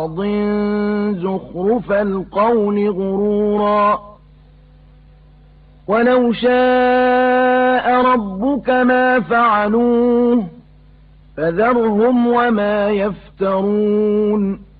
زخرف القول غرورا ولو شاء ربك ما فعلوه فذرهم وما يفترون